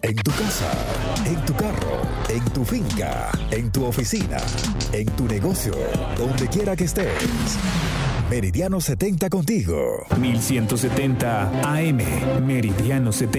En tu casa, en tu carro, en tu finca, en tu oficina, en tu negocio, donde quiera que estés. Meridiano 70 contigo. 1170 AM, Meridiano 70.